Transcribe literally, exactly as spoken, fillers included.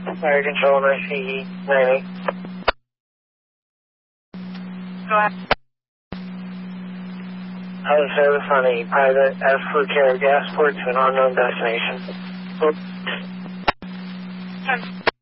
Fire control, I C E, ninety. Go ahead. Other service on a private S four carrier gas port to an unknown destination. Oops. ten.